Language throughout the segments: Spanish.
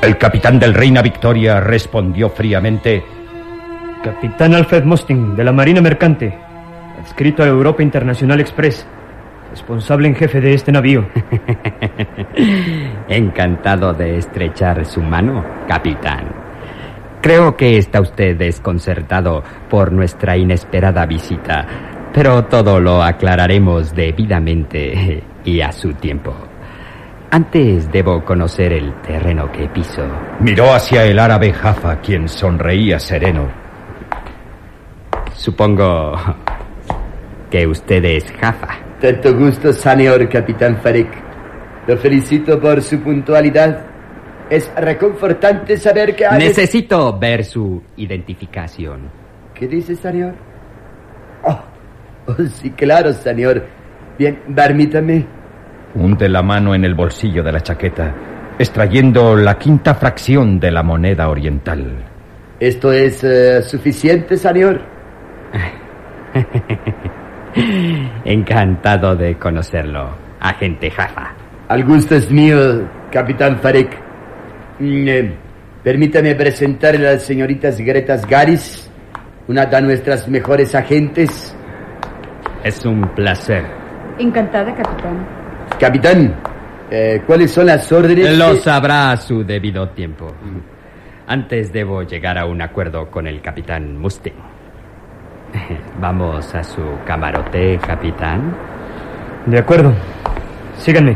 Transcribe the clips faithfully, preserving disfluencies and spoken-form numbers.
El capitán del Reina Victoria respondió fríamente: Capitán Alfred Musting, de la Marina Mercante, adscrito a Europa International Express, responsable en jefe de este navío. Encantado de estrechar su mano, capitán. Creo que está usted desconcertado por nuestra inesperada visita, pero todo lo aclararemos debidamente y a su tiempo. Antes debo conocer el terreno que piso. Miró hacia el árabe Jaffa, quien sonreía sereno. Supongo que usted es Jaffa. Tanto gusto, señor capitán Farik. Lo felicito por su puntualidad. Es reconfortante saber que... Ha... Necesito ver su identificación. ¿Qué dice, señor? Oh, oh, sí, claro, señor. Bien, permítame. Hunde la mano en el bolsillo de la chaqueta, extrayendo la quinta fracción de la moneda oriental. ¿Esto es uh, suficiente, señor? Encantado de conocerlo, agente Jaffa. Al gusto es mío, capitán Farik. Mm, eh, permítame presentarle a las señoritas Gretas Garis, una de nuestras mejores agentes. Es un placer. Encantada, capitán. Capitán, eh, ¿cuáles son las órdenes? Lo sabrá a su debido tiempo. Antes debo llegar a un acuerdo con el capitán Musting. Vamos a su camarote, capitán. De acuerdo. Síganme.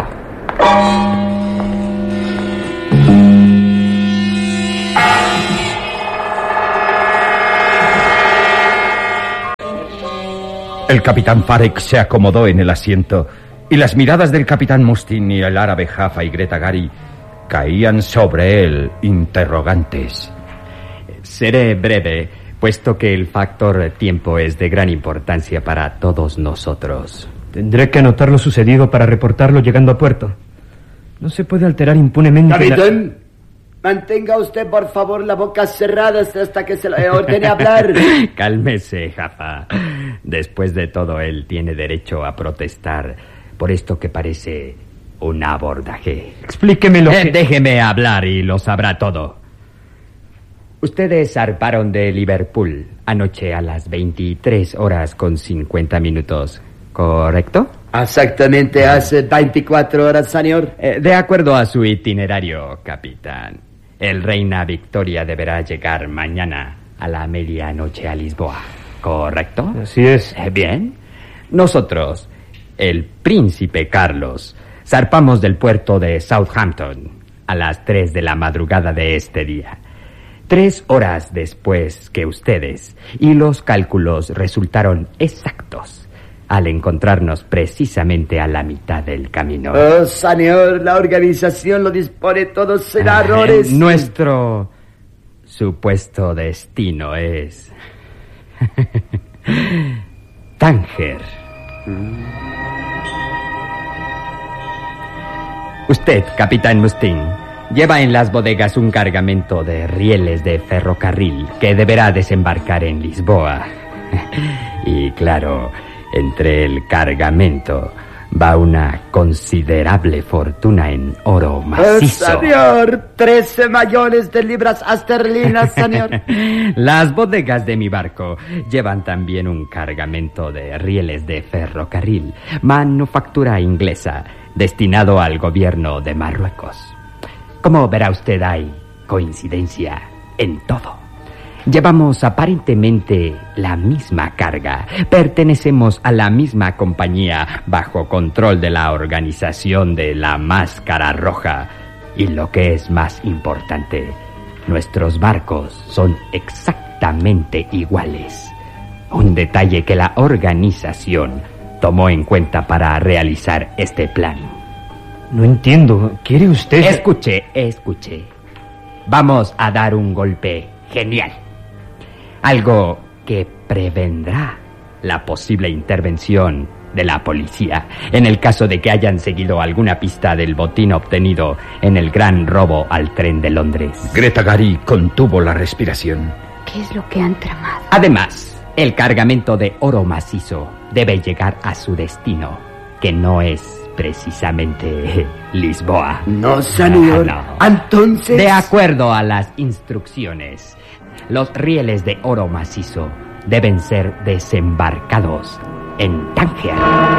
El capitán Farik se acomodó en el asiento y las miradas del capitán Mustin y el árabe Jaffa y Greta Gary caían sobre él interrogantes. Seré breve, puesto que el factor tiempo es de gran importancia para todos nosotros. Tendré que anotar lo sucedido para reportarlo llegando a puerto. No se puede alterar impunemente... Capitán, la... mantenga usted, por favor, la boca cerrada hasta que se le ordene hablar. Cálmese, Jaffa. Después de todo, él tiene derecho a protestar por esto que parece un abordaje. Explíquemelo. Eh, que... Déjeme hablar y lo sabrá todo. Ustedes zarparon de Liverpool anoche a las veintitrés horas con cincuenta minutos, ¿correcto? Exactamente, hace veinticuatro horas, señor. Eh, de acuerdo a su itinerario, capitán, el Reina Victoria deberá llegar mañana a la medianoche a Lisboa, ¿correcto? Así es. Eh, bien. Nosotros, el Príncipe Carlos, zarpamos del puerto de Southampton a las tres de la madrugada de este día. Tres horas después que ustedes, y los cálculos resultaron exactos al encontrarnos precisamente a la mitad del camino. Oh, señor, la organización lo dispone todo sin ah, errores. Nuestro supuesto destino es Tánger. Mm. Usted, capitán Mustin, lleva en las bodegas un cargamento de rieles de ferrocarril que deberá desembarcar en Lisboa. Y claro, entre el cargamento va una considerable fortuna en oro macizo. Oh, señor, trece millones de libras esterlinas, señor. Las bodegas de mi barco llevan también un cargamento de rieles de ferrocarril, manufactura inglesa, destinado al gobierno de Marruecos. Como verá usted, hay coincidencia en todo. Llevamos aparentemente la misma carga. Pertenecemos a la misma compañía bajo control de la organización de la Máscara Roja. Y lo que es más importante, nuestros barcos son exactamente iguales. Un detalle que la organización tomó en cuenta para realizar este plan. No entiendo. ¿Quiere usted...? Escuche, escuche. Vamos a dar un golpe genial. Algo que prevendrá la posible intervención de la policía en el caso de que hayan seguido alguna pista del botín obtenido en el gran robo al tren de Londres. Greta Gary contuvo la respiración. ¿Qué es lo que han tramado? Además, el cargamento de oro macizo debe llegar a su destino, que no es precisamente Lisboa. No, señor. Ah, no. Entonces... De acuerdo a las instrucciones, los rieles de oro macizo deben ser desembarcados en Tánger.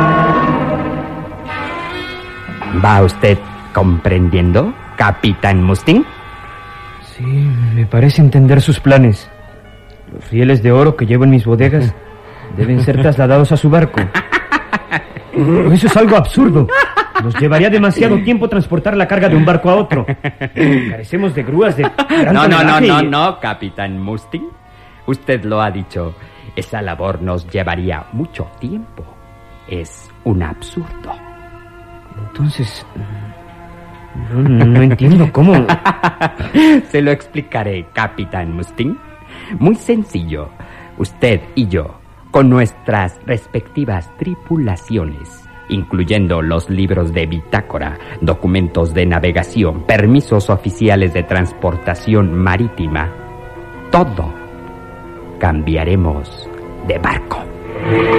¿Va usted comprendiendo, Capitán Mustin? Sí, me parece entender sus planes. Los rieles de oro que llevo en mis bodegas deben ser trasladados a su barco. Eso es algo absurdo. Nos llevaría demasiado tiempo transportar la carga de un barco a otro. Carecemos de grúas de gran No, no, no, tonelaje no, y- no, Capitán Mustin. Usted lo ha dicho. Esa labor nos llevaría mucho tiempo. Es un absurdo. Entonces... No, no, no entiendo cómo... Se lo explicaré, Capitán Mustin. Muy sencillo. Usted y yo, con nuestras respectivas tripulaciones, incluyendo los libros de bitácora, documentos de navegación, permisos oficiales de transportación marítima, todo cambiaremos de barco.